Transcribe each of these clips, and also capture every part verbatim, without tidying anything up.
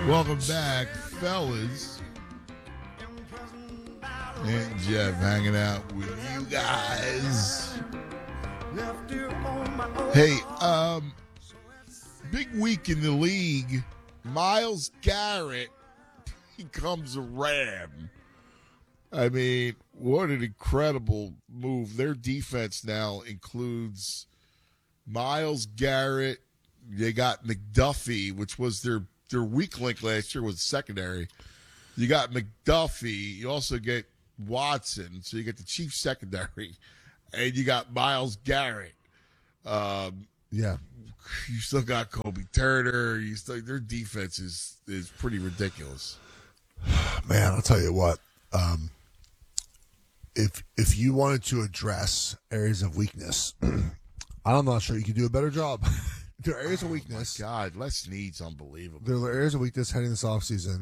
Welcome back, fellas. And Jeff hanging out with you guys. Hey, um, big week in the league. Myles Garrett becomes a Ram. I mean, what an incredible move. Their defense now includes Myles Garrett. They got McDuffie, which was their, their weak link last year, was secondary. You got McDuffie. You also get Watson. So you get the Chiefs secondary. And you got Myles Garrett. Um, yeah. You still got Kobe Turner. You still, their defense is, is pretty ridiculous. Man, I'll tell you what. Um, if if you wanted to address areas of weakness, I'm not sure you could do a better job. There are areas of weakness. Oh my God, Les Snead's unbelievable. There are areas of weakness heading this offseason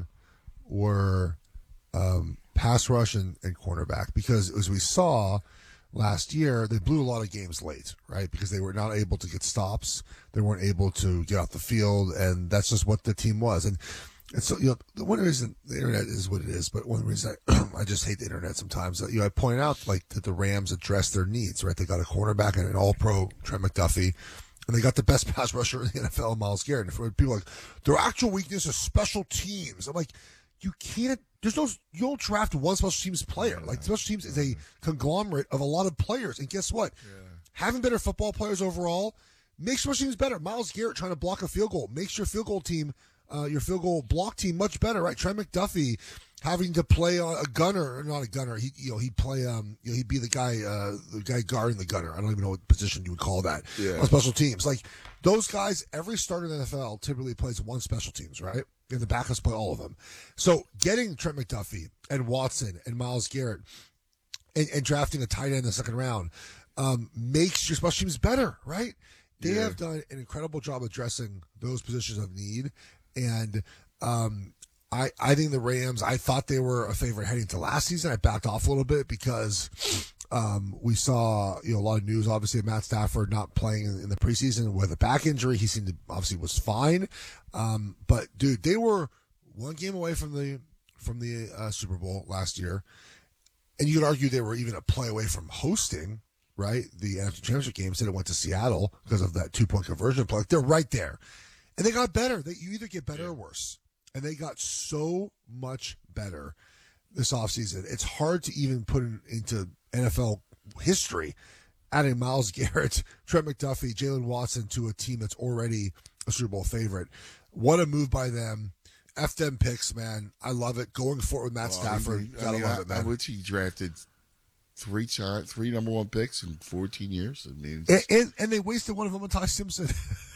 were um, pass rush and, and cornerback, because as we saw last year, they blew a lot of games late, right? Because they were not able to get stops. They weren't able to get off the field, and that's just what the team was. And And so, you know, the one reason the internet is what it is, but one reason I, I just hate the internet sometimes, you know, I point out, like, that the Rams address their needs, right? They got a cornerback and an all-pro, Trent McDuffie, and they got the best pass rusher in the N F L, Myles Garrett. And for people like, their actual weakness is special teams. I'm like, you can't, there's no, you don't draft one special teams player. Like, special teams is a conglomerate of a lot of players. And guess what? Yeah. Having better football players overall makes special teams better. Myles Garrett trying to block a field goal makes your field goal team Uh, your field goal block team much better, right? Trent McDuffie having to play on a gunner, or not a gunner. He, you know, he'd play, um, you know, he'd be the guy, uh, the guy guarding the gunner. I don't even know what position you would call that yeah. on special teams. Like those guys, every starter in the N F L typically plays one special teams, right? And the backups play all of them. So getting Trent McDuffie and Watson and Myles Garrett and, and drafting a tight end in the second round um, makes your special teams better, right? They yeah. have done an incredible job addressing those positions of need. And um, I I think the Rams, I thought they were a favorite heading to last season. I backed off a little bit because um, we saw, you know, a lot of news, obviously, of Matt Stafford not playing in, in the preseason with a back injury. He seemed to, obviously was fine. Um, but, dude, they were one game away from the from the uh, Super Bowl last year. And you could argue they were even a play away from hosting, right, the N F C Championship game. Instead, it went to Seattle because of that two-point conversion play. They're right there. And they got better. They, you either get better yeah. or worse. And they got so much better this offseason. It's hard to even put in, into N F L history adding Myles Garrett, Trent McDuffie, Jalen Watson to a team that's already a Super Bowl favorite. What a move by them. F them picks, man. I love it. Going for it with Matt well, Stafford. I, mean, Gotta I mean, love I, it, man. I would he drafted three three number one picks in fourteen years. I mean, and, and, and they wasted one of them on Ty Simpson.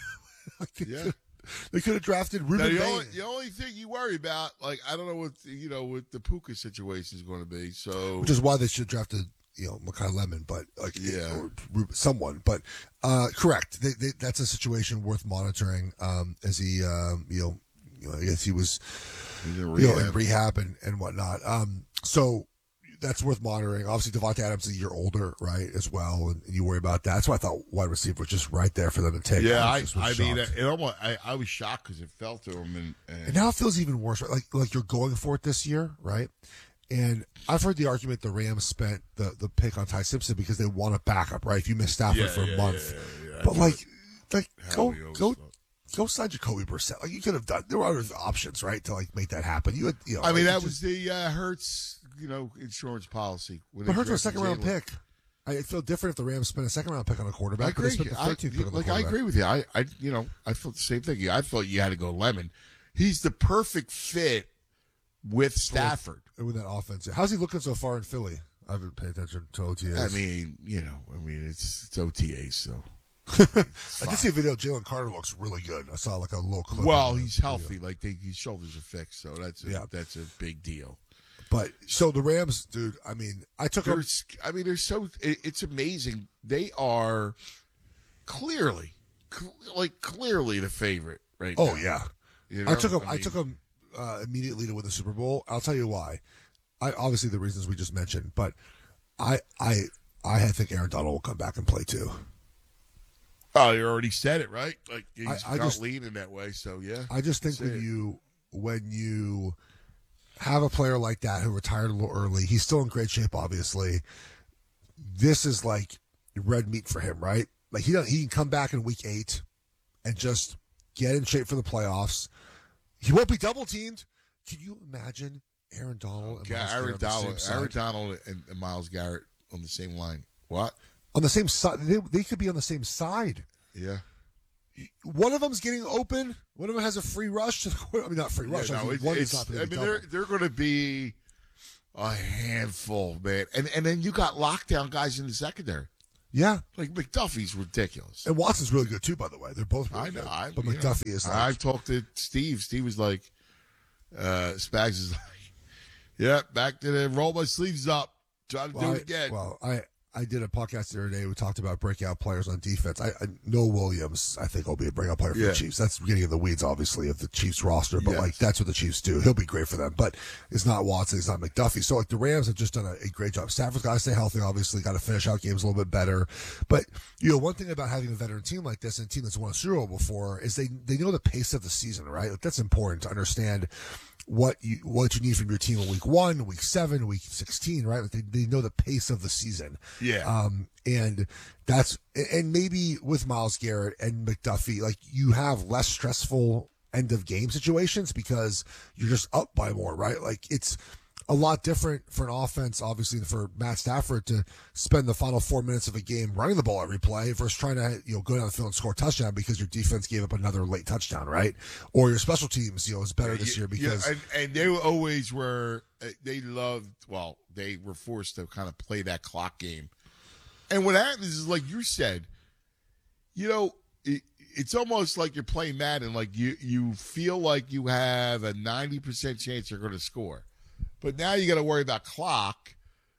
yeah. They could have drafted Ruben now, the, Bain. only, the only thing you worry about, like, I don't know what, you know, what the Puka situation is going to be. So, which is why they should have drafted, you know, Mekhi Lemon, but like, yeah, or someone. But uh, correct, they, they, that's a situation worth monitoring. Um, as he, um, you know, you know, I guess he was, you know, in rehab and, and whatnot. Um, so. That's worth monitoring. Obviously, Devontae Adams is a year older, right, as well, and, and you worry about that. That's why I thought wide receiver was just right there for them to take. Yeah, I, I, I mean, it almost, I, I was shocked because it fell to him, and, and and now it feels even worse. Right? Like like you're going for it this year, right? And I've heard the argument the Rams spent the, the pick on Ty Simpson because they want a backup, right? If you miss Stafford yeah, for a yeah, month, yeah, yeah, but like like go go. Thought. Go sign Jacoby Brissett. Like you could have done. There were other options, right, to like make that happen. You had, you know. I mean, like, that just, was the uh, Hertz, you know, insurance policy. But Hertz was a second round pick. I feel different if the Rams spent a second round pick on a quarterback. I agree. They spent the thirteenth I, pick on the like I agree with you. I, I, you know, I felt the same thing. I felt you had to go Lemon. He's the perfect fit with Stafford with, with that offense. How's he looking so far in Philly? I haven't paid attention to O T As. I mean, you know, I mean, it's, it's O T As, so. I did see a video. Jalen Carter looks really good. I saw like a little clip. Well, he's healthy. Like they, his shoulders are fixed, so that's a, yeah. that's a big deal. But so the Rams, dude. I mean, I took. A, I mean, they're so. It, it's amazing. They are clearly, cl- like clearly the favorite right oh, now. Oh yeah. You know? I took them. I, I mean, took them uh, immediately to win the Super Bowl. I'll tell you why. I obviously the reasons we just mentioned, but I I I think Aaron Donald will come back and play too. Oh, you already said it, right? Like he's I, I not just, leaning that way, so yeah. I just think when you when you have a player like that who retired a little early. He's still in great shape, obviously. This is like red meat for him, right? Like he he can come back in week eight and just get in shape for the playoffs. He won't be double teamed. Can you imagine Aaron Donald and Yeah, Myles Aaron Garrett on the Donald, same Aaron side? Donald and, and Myles Garrett on the same line. What? On the same side? They, they could be on the same side. Yeah. One of them's getting open. One of them has a free rush to the quarter. I mean, not free rush. Yeah, I no, mean, it- one is it's, not I going to mean, be they're double. they're going to be a handful, man. And and then you got lockdown guys in the secondary. Yeah. Like McDuffie's ridiculous. And Watson's really good, too, by the way. They're both really I know. good. I, but you know, McDuffie is like... I've talked to Steve. Steve was like, uh, Spags is like, yeah, back to the roll my sleeves up. Try to well, do I, it again. well, I, I did a podcast the other day. We talked about breakout players on defense. I, I Noah Williams, I think, will be a breakout player for Yeah. the Chiefs. That's getting in the weeds, obviously, of the Chiefs roster, but Yes. like that's what the Chiefs do. He'll be great for them, but it's not Watson, it's not McDuffie. So like the Rams have just done a, a great job. Stafford's got to stay healthy, obviously, got to finish out games a little bit better. But you know, one thing about having a veteran team like this and a team that's won a Super Bowl before is they they know the pace of the season, right? Like, that's important to understand what you what you need from your team in week one, week seven, week sixteen, right? Like they, they know the pace of the season. Yeah. Um, and that's and maybe with Myles Garrett and McDuffie, like you have less stressful end of game situations because you're just up by more, right? Like it's a lot different for an offense, obviously, for Matt Stafford to spend the final four minutes of a game running the ball every play versus trying to, you know, go down the field and score a touchdown because your defense gave up another late touchdown, right? Or your special teams, you know, is better this year because yeah, and, and they were always were they loved well they were forced to kind of play that clock game, and what happens is like you said, you know, it, it's almost like you're playing Madden. Like you you feel like you have a ninety percent chance you're going to score, but now you got to worry about clock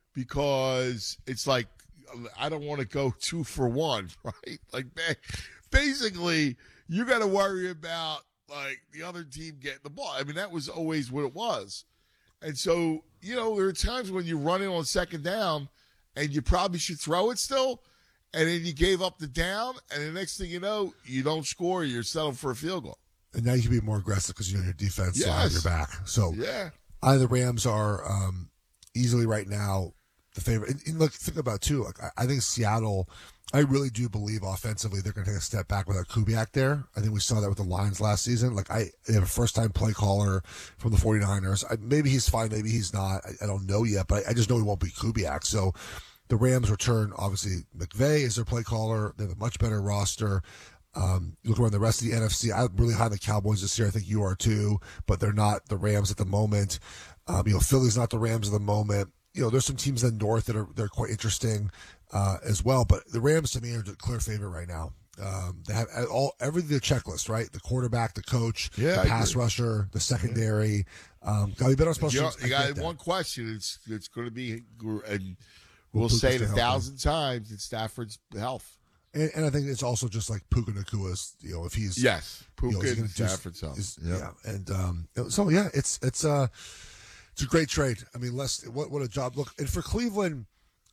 because it's like I don't want to go two for one, right? Like basically you got to worry about like the other team getting the ball. I mean, that was always what it was. And so, you know, there are times when you're running on second down and you probably should throw it still. And then you gave up the down. And the next thing you know, you don't score. You're settled for a field goal. and now you can be more aggressive because you know your defense Yes. will have your back. So Yeah. I the Rams are um, easily right now the favorite. And, and look, think about it too. Like I, I think Seattle, I really do believe offensively they're going to take a step back without Kubiak there. I think we saw that with the Lions last season. Like I they have a first time play caller from the 49ers. I, maybe he's fine, maybe he's not. I, I don't know yet, but I, I just know he won't be Kubiak. So the Rams return obviously McVay is their play caller. They have a much better roster. Um, you look around the rest of the N F C. I'm really high on the Cowboys this year. I think you are too, but they're not the Rams at the moment. Um, you know, Philly's not the Rams at the moment. You know, there's some teams in the North that are they're quite interesting uh, as well. But the Rams to me are the clear favorite right now. Um, they have all everything the checklist, right? The quarterback, the coach, Yeah, the I pass agree. rusher, the secondary. Um, got to be better on special You, know, teams. you I got get that. one question. It's it's going to be, and Will we'll Puka say it stay a healthy? thousand times. It's Stafford's health. And, and I think it's also just like Puka Nakua's. You know, if he's Yes, you know, Puka he's gonna and do- Stafford's health. is- Yep. Yeah, and um, so yeah, it's it's uh it's a great trade. I mean, less what what a job. Look, and for Cleveland,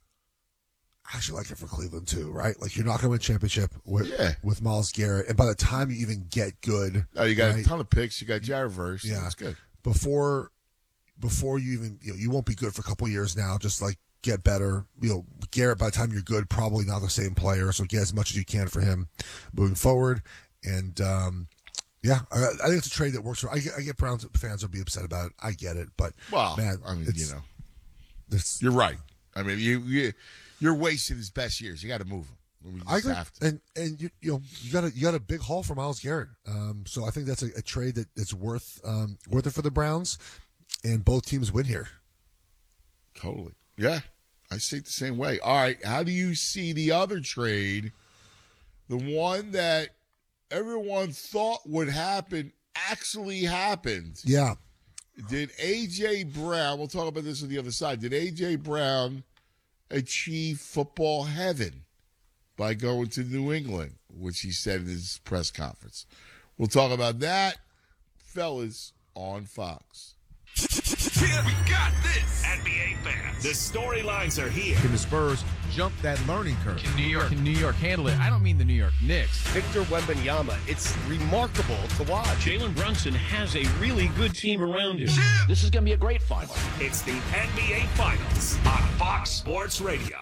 I actually like it for Cleveland too, right? Like you're not going to win a championship with Yeah. with Myles Garrett, and by the time you even get good, Oh, you got right, a ton of picks. You got Jared Verse. Yeah. That's good. before before you even you know you won't be good for a couple years now. Just like get better. You know, Garrett by the time you're good, probably not the same player. So get as much as you can for him moving forward. And um, yeah, I, I think it's a trade that works for. I get, I get Browns fans will be upset about it. I get it, but Well, man, I mean, it's- you know, it's, you're right. I mean, you you you're wasting his best years. You got to move him. We just I agree. have to. And and you you know you got a you got a big haul for Myles Garrett. Um, so I think that's a, a trade that that's worth um worth it for the Browns, and both teams win here. Totally. Yeah, I see it the same way. All right, how do you see the other trade? The one that everyone thought would happen actually happened. Yeah, Did A J. Brown, we'll talk about this on the other side, did A J. Brown achieve football heaven by going to New England, which he said in his press conference? We'll talk about that, fellas, on Fox. Yeah, we got this. N B A fans, the storylines are here. Can the Spurs jump that learning curve? Can New York, can New York handle it? I don't mean the New York Knicks. Victor Wembanyama, it's remarkable to watch. Jalen Brunson has a really good team around him. Yeah. This is going to be a great final. It's the N B A Finals on Fox Sports Radio.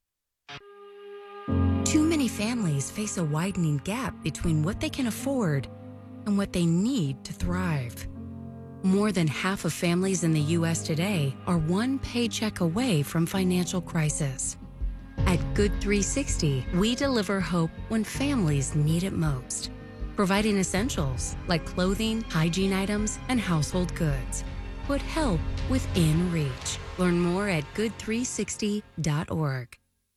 Too many families face a widening gap between what they can afford and what they need to thrive. More than half of families in the U S today are one paycheck away from financial crisis. At Good three sixty, we deliver hope when families need it most, providing essentials like clothing, hygiene items, and household goods. Put help within reach. Learn more at good three sixty dot org.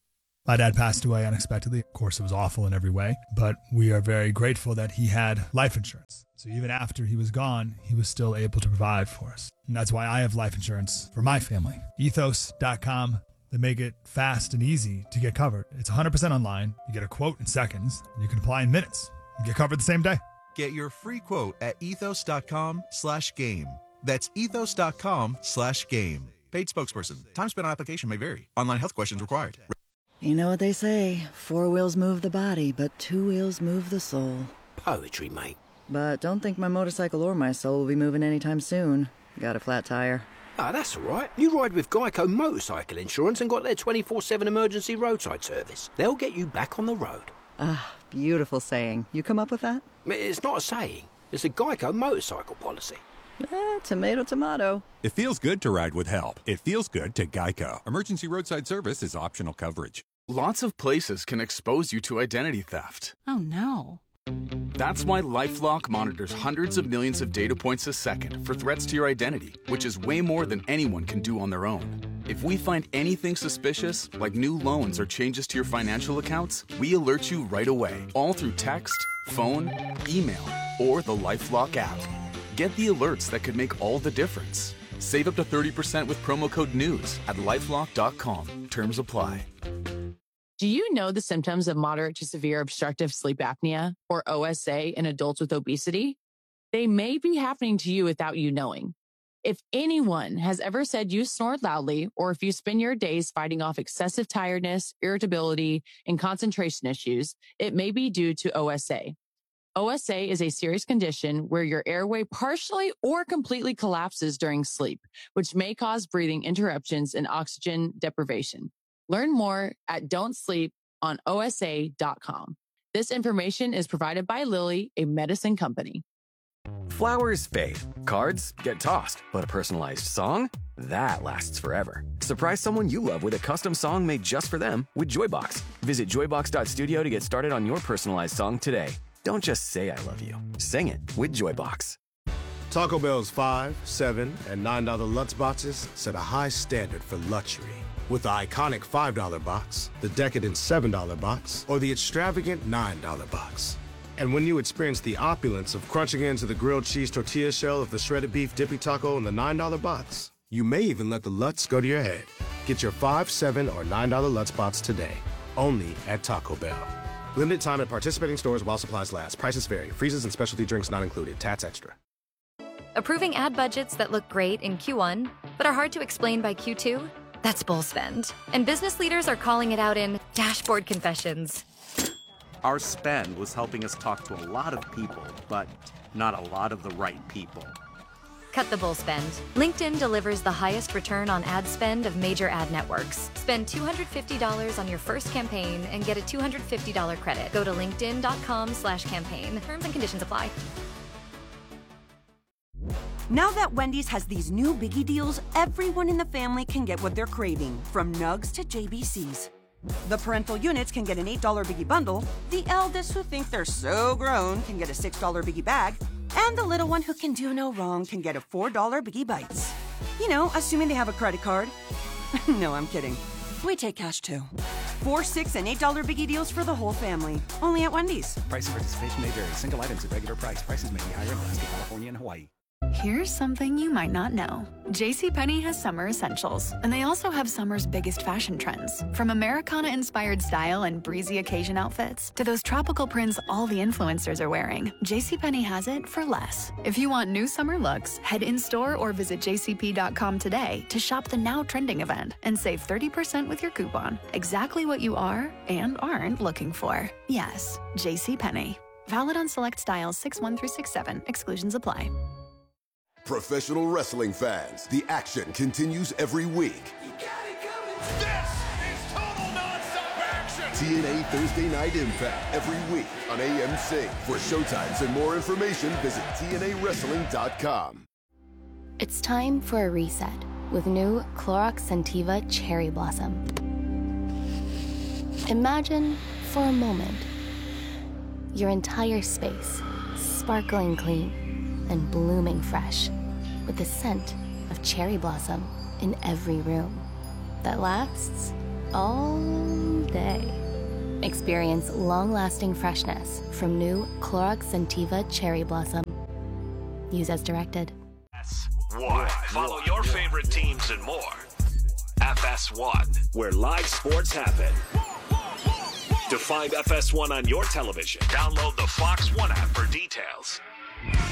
My dad passed away unexpectedly. Of course, it was awful in every way, but we are very grateful that he had life insurance. So even after he was gone, he was still able to provide for us. And that's why I have life insurance for my family. ethos dot com. They make it fast and easy to get covered. It's one hundred percent online. You get a quote in seconds. And you can apply in minutes. You get covered the same day. Get your free quote at ethos dot com slash game. That's ethos dot com slash game. Paid spokesperson. Time spent on application may vary. Online health questions required. You know what they say, four wheels move the body, but two wheels move the soul. Poetry, mate. But don't think my motorcycle or my soul will be moving anytime soon. Got a flat tire. Ah, that's all right. You ride with Geico Motorcycle Insurance and got their twenty-four seven emergency roadside service. They'll get you back on the road. Ah, beautiful saying. You come up with that? It's not a saying. It's a Geico motorcycle policy. Eh, tomato, tomato. It feels good to ride with help. It feels good to Geico. Emergency roadside service is optional coverage. Lots of places can expose you to identity theft. Oh, no. That's why LifeLock monitors hundreds of millions of data points a second for threats to your identity, which is way more than anyone can do on their own. If we find anything suspicious, like new loans or changes to your financial accounts, we alert you right away, all through text, phone, email, or the LifeLock app. Get the alerts that could make all the difference. Save up to thirty percent with promo code NEWS at lifelock dot com. Terms apply. Do you know the symptoms of moderate to severe obstructive sleep apnea, or O S A, in adults with obesity? They may be happening to you without you knowing. If anyone has ever said you snore loudly, or if you spend your days fighting off excessive tiredness, irritability, and concentration issues, it may be due to O S A. O S A is a serious condition where your airway partially or completely collapses during sleep, which may cause breathing interruptions and oxygen deprivation. Learn more at don't sleep on O S A dot com. This information is provided by Lilly, a medicine company. Flowers fade, cards get tossed, but a personalized song? That lasts forever. Surprise someone you love with a custom song made just for them with Joybox. Visit joybox dot studio to get started on your personalized song today. Don't just say I love you. Sing it with Joybox. Taco Bell's five, seven, and nine dollar Lutz boxes set a high standard for luxury. With the iconic five dollar box, the decadent seven dollar box, or the extravagant nine dollar box. And when you experience the opulence of crunching into the grilled cheese tortilla shell of the shredded beef dippy taco in the nine dollar box, you may even let the Lutz go to your head. Get your five, seven, or nine dollar Lutz box today, only at Taco Bell. Limited time at participating stores while supplies last. Prices vary. Freezes and specialty drinks not included. Tats extra. Approving ad budgets that look great in Q one, but are hard to explain by Q two? That's bull spend. And business leaders are calling it out in dashboard confessions. Our spend was helping us talk to a lot of people, but not a lot of the right people. Cut the bull spend. LinkedIn delivers the highest return on ad spend of major ad networks. Spend two hundred fifty dollars on your first campaign and get a two hundred fifty dollars credit. Go to linkedin dot com slash campaign. Terms and conditions apply. Now that Wendy's has these new biggie deals, everyone in the family can get what they're craving, from nugs to J B Cs. The parental units can get an eight dollar biggie bundle, the eldest who think they're so grown can get a six dollar biggie bag, and the little one who can do no wrong can get a four dollar biggie bites. You know, assuming they have a credit card. No, I'm kidding. We take cash too. Four, six, and eight dollar biggie deals for the whole family. Only at Wendy's. Price and participation may vary. Single items at regular price. Prices may be higher in Alaska, California, and Hawaii. Here's something you might not know. JCPenney has summer essentials, and they also have summer's biggest fashion trends. From Americana-inspired style and breezy occasion outfits to those tropical prints all the influencers are wearing, JCPenney has it for less. If you want new summer looks, head in-store or visit j c p dot com today to shop the now trending event and save thirty percent with your coupon. Exactly what you are and aren't looking for. Yes, JCPenney. Valid on select styles six one through six seven. Exclusions apply. Professional wrestling fans, the action continues every week. This is total nonstop action! T N A Thursday Night Impact every week on A M C. For showtimes and more information, visit T N A wrestling dot com. It's time for a reset with new Clorox Scentiva Cherry Blossom. Imagine for a moment your entire space sparkling clean and blooming fresh with the scent of cherry blossom in every room that lasts all day. Experience long-lasting freshness from new Clorox Scentiva Cherry Blossom. Use as directed. F S one. Follow your favorite teams and more. F S one, where live sports happen. To find F S one on your television, download the Fox One app for details.